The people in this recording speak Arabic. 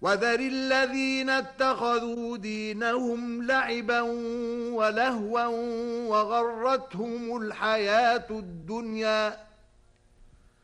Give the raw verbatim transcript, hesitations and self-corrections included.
وذر الذين اتخذوا دينهم لعبا ولهوا وغرتهم الحياة الدنيا